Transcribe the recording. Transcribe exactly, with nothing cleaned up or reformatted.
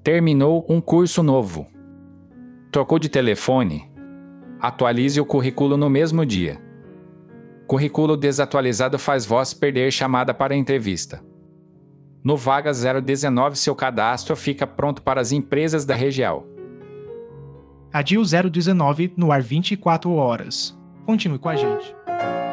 Terminou um curso novo. Trocou de telefone? Atualize o currículo no mesmo dia. Currículo desatualizado faz voz perder chamada para entrevista. No Vaga zero dezenove, seu cadastro fica pronto para as empresas da região. A D I U zero dezenove no ar vinte e quatro horas. Continue com a gente.